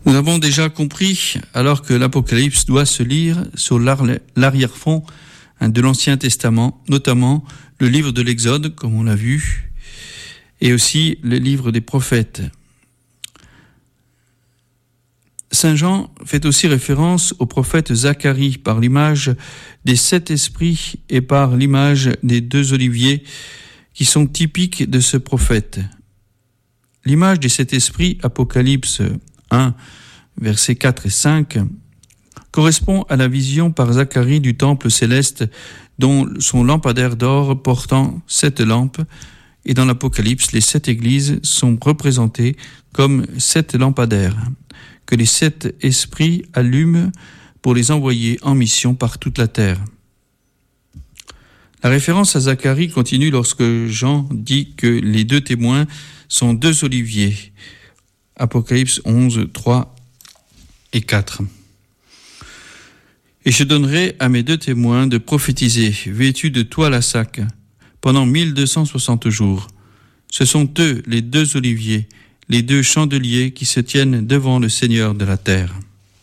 Nous avons déjà compris, alors que l'Apocalypse doit se lire sur l'arrière-fond de l'Ancien Testament, notamment le livre de l'Exode, comme on l'a vu, et aussi le livre des prophètes. Saint Jean fait aussi référence au prophète Zacharie par l'image des 7 esprits et par l'image des 2 oliviers qui sont typiques de ce prophète. L'image des 7 esprits, Apocalypse 1, versets 4 et 5, correspond à la vision par Zacharie du temple céleste dont son lampadaire d'or portant 7 lampes, et dans l'Apocalypse, les 7 églises sont représentées comme 7 lampadaires que les 7 esprits allument pour les envoyer en mission par toute la terre. La référence à Zacharie continue lorsque Jean dit que les 2 témoins sont 2 oliviers. Apocalypse 11, 3 et 4. Et je donnerai à mes 2 témoins de prophétiser, vêtus de toile à sac, pendant 1260 jours. Ce sont eux, les 2 oliviers, les 2 chandeliers qui se tiennent devant le Seigneur de la terre.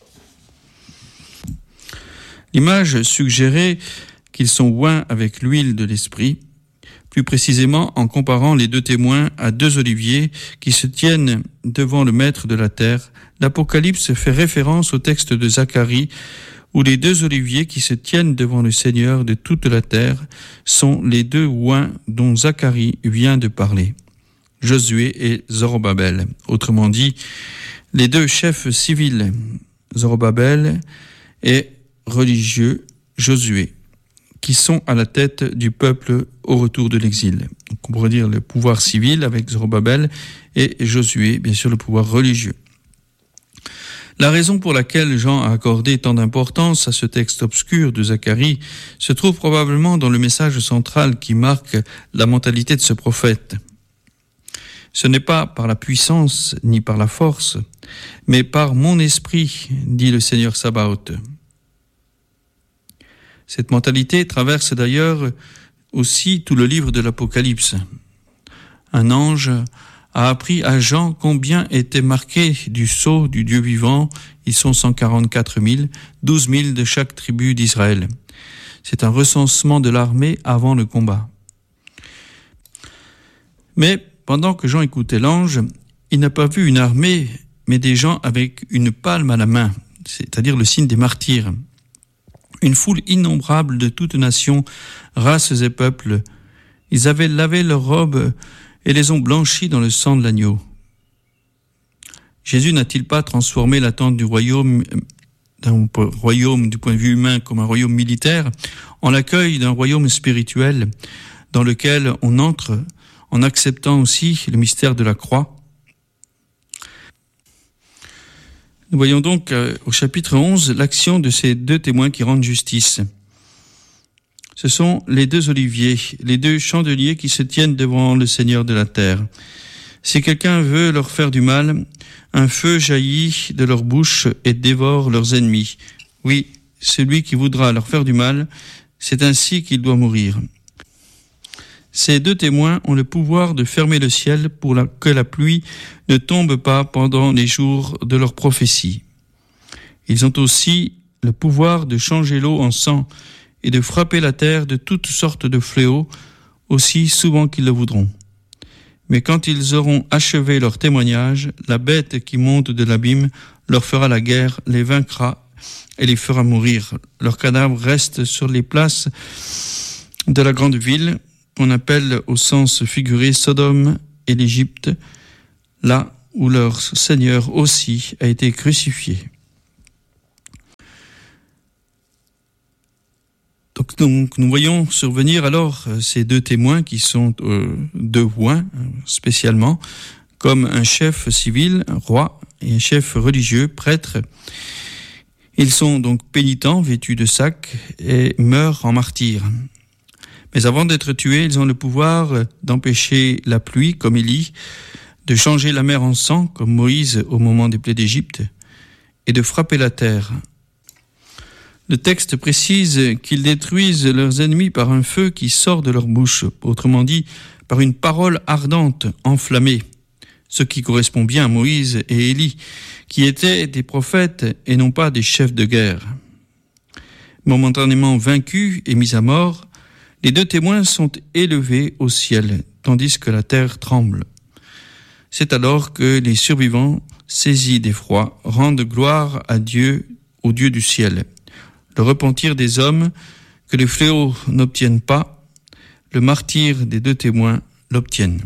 L'image suggérait qu'ils sont oints avec l'huile de l'esprit, plus précisément en comparant les 2 témoins à 2 oliviers qui se tiennent devant le Maître de la terre. L'Apocalypse fait référence au texte de Zacharie où les 2 oliviers qui se tiennent devant le Seigneur de toute la terre sont les 2 oints dont Zacharie vient de parler, Josué et Zorobabel. Autrement dit, les 2 chefs civils, Zorobabel et religieux, Josué, qui sont à la tête du peuple au retour de l'exil. Donc on pourrait dire le pouvoir civil avec Zorobabel et Josué, bien sûr le pouvoir religieux. La raison pour laquelle Jean a accordé tant d'importance à ce texte obscur de Zacharie se trouve probablement dans le message central qui marque la mentalité de ce prophète. Ce n'est pas par la puissance ni par la force, mais par mon esprit, dit le Seigneur Sabaoth. Cette mentalité traverse d'ailleurs aussi tout le livre de l'Apocalypse. Un ange a appris à Jean combien était marqué du sceau du Dieu vivant. Ils sont 144 000, 12 000 de chaque tribu d'Israël. C'est un recensement de l'armée avant le combat. Mais pendant que Jean écoutait l'ange, il n'a pas vu une armée, mais des gens avec une palme à la main, c'est-à-dire le signe des martyrs. Une foule innombrable de toutes nations, races et peuples. Ils avaient lavé leurs robes et les ont blanchis dans le sang de l'agneau. Jésus n'a-t-il pas transformé l'attente du royaume, d'un royaume du point de vue humain comme un royaume militaire, en l'accueil d'un royaume spirituel dans lequel on entre en acceptant aussi le mystère de la croix? Nous voyons donc au chapitre 11 l'action de ces 2 témoins qui rendent justice. Ce sont les 2 oliviers, les 2 chandeliers qui se tiennent devant le Seigneur de la terre. Si quelqu'un veut leur faire du mal, un feu jaillit de leur bouche et dévore leurs ennemis. Oui, celui qui voudra leur faire du mal, c'est ainsi qu'il doit mourir. Ces 2 témoins ont le pouvoir de fermer le ciel pour que la pluie ne tombe pas pendant les jours de leur prophétie. Ils ont aussi le pouvoir de changer l'eau en sang et de frapper la terre de toutes sortes de fléaux, aussi souvent qu'ils le voudront. Mais quand ils auront achevé leur témoignage, la bête qui monte de l'abîme leur fera la guerre, les vaincra et les fera mourir. Leurs cadavres restent sur les places de la grande ville, qu'on appelle au sens figuré Sodome et l'Égypte, là où leur Seigneur aussi a été crucifié. Donc nous voyons survenir alors ces 2 témoins qui sont 2 oints spécialement, comme un chef civil, un roi, et un chef religieux, prêtre. Ils sont donc pénitents, vêtus de sacs, et meurent en martyrs. Mais avant d'être tués, ils ont le pouvoir d'empêcher la pluie, comme Élie, de changer la mer en sang, comme Moïse au moment des plaies d'Égypte, et de frapper la terre. Le texte précise qu'ils détruisent leurs ennemis par un feu qui sort de leur bouche, autrement dit, par une parole ardente, enflammée. ce qui correspond bien à Moïse et Élie, qui étaient des prophètes et non pas des chefs de guerre. Momentanément vaincus et mis à mort, les 2 témoins sont élevés au ciel, tandis que la terre tremble. C'est alors que les survivants, saisis d'effroi, rendent gloire à Dieu, au Dieu du ciel. Le repentir des hommes, que les fléaux n'obtiennent pas, le martyre des 2 témoins l'obtiennent.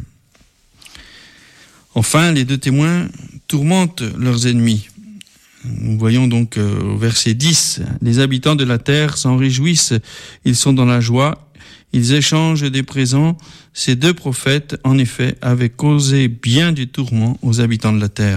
Enfin, les 2 témoins tourmentent leurs ennemis. Nous voyons donc au verset 10, « Les habitants de la terre s'en réjouissent, ils sont dans la joie, ils échangent des présents. Ces 2 prophètes, en effet, avaient causé bien du tourment aux habitants de la terre. »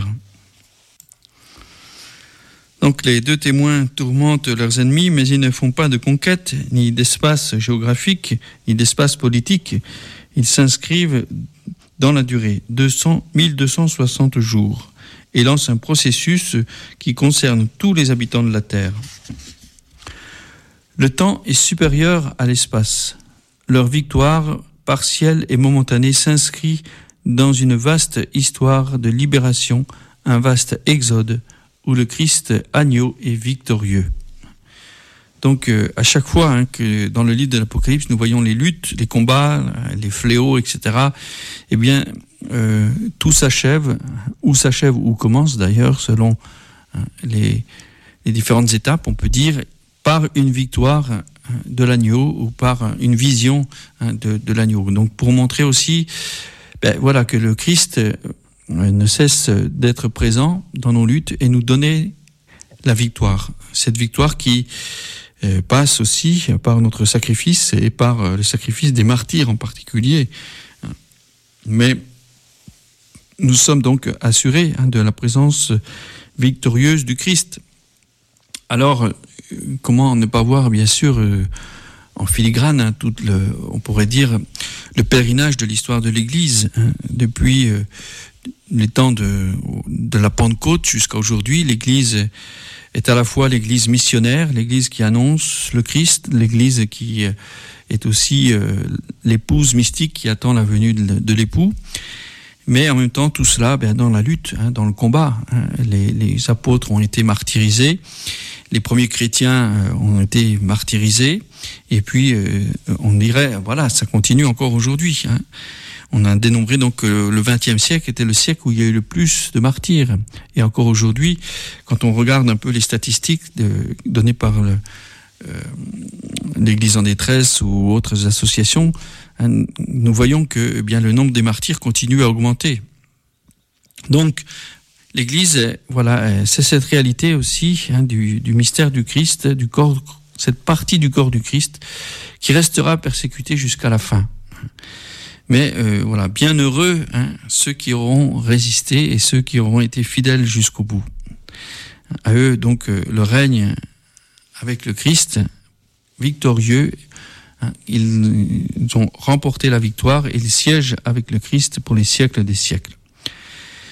Donc les 2 témoins tourmentent leurs ennemis, mais ils ne font pas de conquête, ni d'espace géographique, ni d'espace politique. Ils s'inscrivent dans la durée, 1260 jours, et lancent un processus qui concerne tous les habitants de la terre. Le temps est supérieur à l'espace. Leur victoire, partielle et momentanée, s'inscrit dans une vaste histoire de libération, un vaste exode, où le Christ agneau est victorieux. Donc à chaque fois que dans le livre de l'Apocalypse, nous voyons les luttes, les combats, les fléaux, etc., eh bien, tout s'achève ou commence d'ailleurs, selon les différentes étapes, on peut dire, par une victoire de l'agneau ou par une vision de l'agneau. Donc pour montrer aussi que le Christ ne cesse d'être présent dans nos luttes et nous donner la victoire. Cette victoire qui passe aussi par notre sacrifice et par le sacrifice des martyrs en particulier. Mais nous sommes donc assurés de la présence victorieuse du Christ. Alors, comment ne pas voir, bien sûr, en filigrane, on pourrait dire, le pèlerinage de l'histoire de l'Église, depuis les temps de la Pentecôte jusqu'à aujourd'hui. L'Église est à la fois l'Église missionnaire, l'Église qui annonce le Christ, l'Église qui est aussi l'épouse mystique qui attend la venue de l'époux. Mais en même temps, tout cela dans la lutte, dans le combat. Les apôtres ont été martyrisés, les premiers chrétiens ont été martyrisés, et puis on dirait, ça continue encore aujourd'hui. On a dénombré donc le XXe siècle était le siècle où il y a eu le plus de martyrs. Et encore aujourd'hui, quand on regarde un peu les statistiques données par l'Église en détresse ou autres associations, nous voyons que le nombre des martyrs continue à augmenter. Donc, l'Église, c'est cette réalité aussi du mystère du Christ, du corps, cette partie du corps du Christ qui restera persécutée jusqu'à la fin. Mais bienheureux ceux qui auront résisté et ceux qui auront été fidèles jusqu'au bout. À eux donc le règne avec le Christ victorieux. Ils ont remporté la victoire et ils siègent avec le Christ pour les siècles des siècles.